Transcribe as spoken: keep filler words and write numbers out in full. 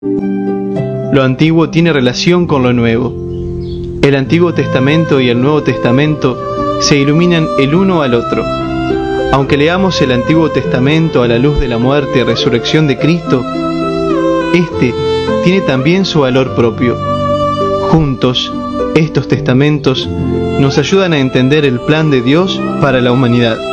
Lo antiguo tiene relación con lo nuevo. El Antiguo Testamento y el Nuevo Testamento se iluminan el uno al otro. Aunque leamos el Antiguo Testamento a la luz de la muerte y resurrección de Cristo, este tiene también su valor propio. Juntos, estos testamentos nos ayudan a entender el plan de Dios para la humanidad.